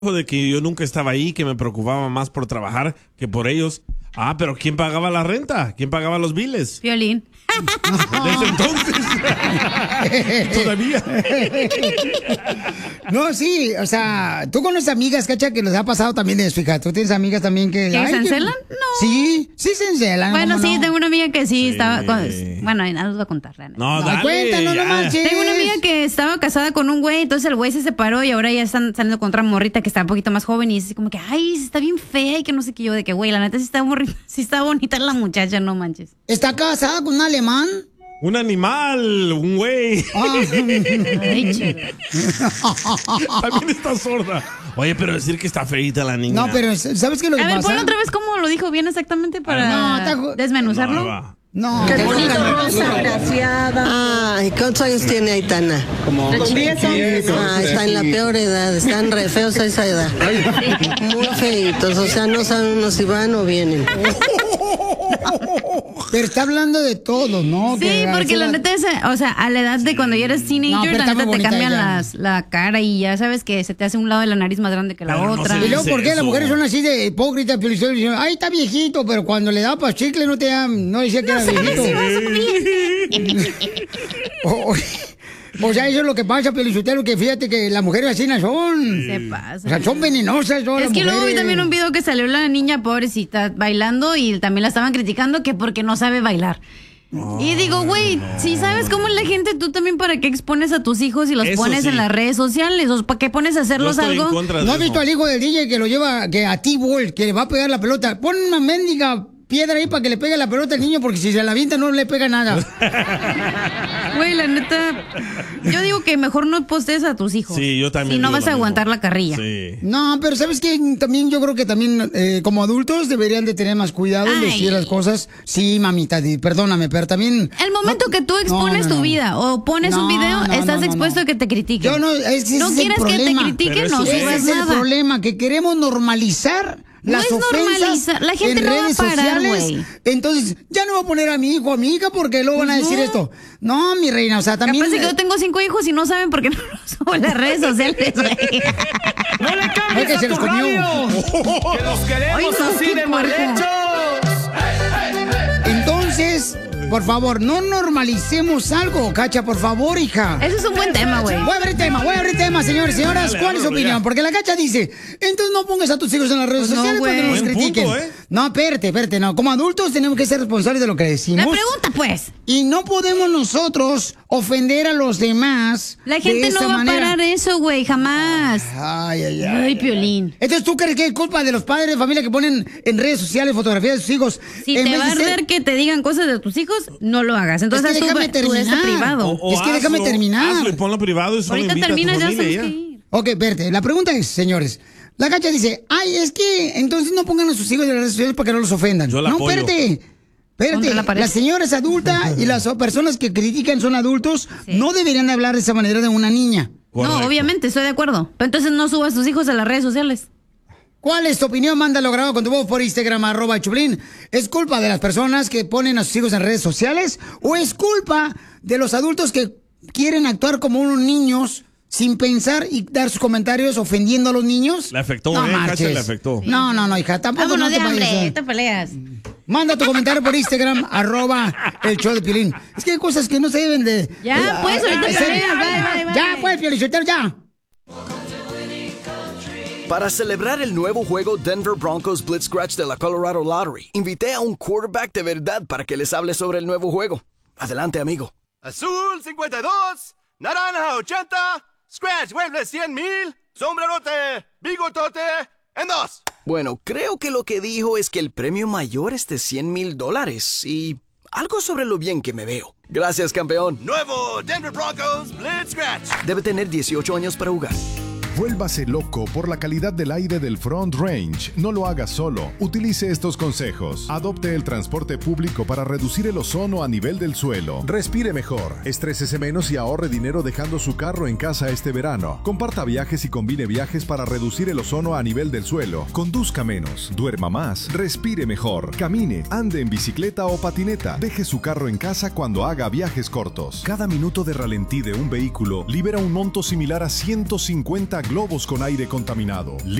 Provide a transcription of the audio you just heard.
de que yo nunca estaba ahí, que me preocupaba más por trabajar que por ellos. Ah, pero ¿quién pagaba la renta? ¿Quién pagaba los biles? Piolín. Desde entonces. Todavía. No, sí, o sea, tú conoces amigas, Cacha, que les ha pasado también eso, hija. ¿Tú tienes amigas también que... ¿Que se encelan? No. Sí se encelan. Bueno, sí, no? tengo una amiga que sí estaba... Bueno, nada, les voy a contar. No, dale. Cuéntanos, no manches. Tengo una amiga que estaba casada con un güey, entonces el güey se separó y ahora ya están saliendo con otra morrita que está un poquito más joven y es así como que, ay, está bien fea y que no sé qué yo, de que, güey, la neta sí está bonita la muchacha, no manches. ¿Está casada con un alemán? Un animal, un güey. Ay, chido. También está sorda. Oye, pero decir que está feita la niña. No, pero ¿sabes qué es lo que A ver, pasa? ponlo otra vez cómo lo dijo bien exactamente para desmenuzarlo. No. Qué bonito, Rosa, graciada. Ay, ¿cuántos años tiene Aitana? Como 10 años. Ah, está en la peor edad, están re feos a esa edad. Muy feitos, o sea, no saben uno si van o vienen. Pero está hablando de todo, ¿no? Sí, porque la neta es, o sea, a la edad de cuando ya eres teenager, la neta te cambian la cara y ya sabes que se te hace un lado de la nariz más grande que la otra. Y luego, ¿por qué las mujeres son así de hipócritas? Pero dicen, ay, está viejito, pero cuando le da pa' chicle no decía que era viejito. O sea, eso es lo que pasa, Pelichotelo, que fíjate que las mujeres así no son. Se pasa. O sea, son venenosas todas las Es que mujeres. luego vi también un video que salió la niña pobrecita bailando y también la estaban criticando que porque no sabe bailar. Y digo, güey, si sabes cómo es la gente, tú también para qué expones a tus hijos y los pones en las redes sociales, o para qué pones a hacerlos algo. ¿No has visto al hijo del DJ que lo lleva, que a T-Ball, que le va a pegar la pelota? Pon una mendiga piedra ahí para que le pegue la pelota al niño, porque si se la avienta no le pega nada. Güey, la neta, yo digo que mejor no postees a tus hijos. Sí, yo también. Si no vas a aguantar la carrilla. Sí. No, pero ¿sabes qué? También yo creo que también como adultos deberían de tener más cuidado en decir las cosas. Sí, mamita, perdóname, pero también... El momento que tú expones tu vida o pones un video, estás expuesto a que te critiquen. Yo no, no quieres que te critiquen, no subas nada. Ese es el problema, que queremos normalizar las ofensas la gente en no va a redes parar, sociales. güey. Entonces, ya no voy a poner a mi hijo, a mi hija, porque luego van a decir esto. No, mi reina, o sea, también... Capaz que yo tengo 5 hijos y no saben por qué no los subo en las redes sociales, güey. ¡No le cambies a tu radio! ¡Que los queremos así de mal hechos! Entonces, por favor, no normalicemos algo, Cacha, por favor, hija. Eso es un buen tema, güey. Voy a abrir tema, señores y señoras. ¿Cuál es su opinión? Porque la Cacha dice, entonces no pongas a tus hijos en las redes sociales cuando nos critiquen. No, espérate, no. Como adultos tenemos que ser responsables de lo que decimos. La pregunta, pues. Y no podemos nosotros ofender a los demás. La gente no va a parar eso, güey, jamás. Ay, Piolín. Entonces, ¿tú crees que es culpa de los padres de familia que ponen en redes sociales fotografías de sus hijos? Si te va a arder que te digan cosas de tus hijos, no lo hagas. Entonces, déjame terminar. Privado. Es que déjame terminar. Hazlo y ponlo privado y solo ahorita invita termina, a tu ya familia tenemos que ir. Ok, espérate. La pregunta es, señores. La Cacha dice, ay, es que entonces no pongan a sus hijos en las redes sociales para que no los ofendan. Yo la no, apoyo. Espérate, la señora es adulta y las personas que critican son adultos. Sí. No deberían hablar de esa manera de una niña. Correcto. No, obviamente, estoy de acuerdo. Pero entonces no subas a tus hijos a las redes sociales. ¿Cuál es tu opinión? Mándalo grabado con tu voz por Instagram, @Choplin. ¿Es culpa de las personas que ponen a sus hijos en redes sociales? ¿O es culpa de los adultos que quieren actuar como unos niños sin pensar y dar sus comentarios ofendiendo a los niños? Le afectó, no Cacha, le afectó. Sí. No, hija, tampoco. Vámonos no te de hambre, vayas, te peleas. Manda tu comentario por Instagram, @el show de Piolín. Es que hay cosas que no se deben de... Ya, pues, ahorita peleas, bye. Ya, pues, Piolichotero, ya. Para celebrar el nuevo juego Denver Broncos Blitz Scratch de la Colorado Lottery, invité a un quarterback de verdad para que les hable sobre el nuevo juego. Adelante, amigo. Azul 52, naranja 80, Scratch vuelve 100,000, sombrerote, bigotote, en 2. Bueno, creo que lo que dijo es que el premio mayor es de $100,000 y algo sobre lo bien que me veo. Gracias, campeón. Nuevo Denver Broncos Blitz Scratch. Debe tener 18 años para jugar. Vuélvase loco por la calidad del aire del Front Range. No lo haga solo. Utilice estos consejos. Adopte el transporte público para reducir el ozono a nivel del suelo. Respire mejor. Estrésese menos y ahorre dinero dejando su carro en casa este verano. Comparta viajes y combine viajes para reducir el ozono a nivel del suelo. Conduzca menos. Duerma más. Respire mejor. Camine. Ande en bicicleta o patineta. Deje su carro en casa cuando haga viajes cortos. Cada minuto de ralentí de un vehículo libera un monto similar a 150 globos con aire contaminado.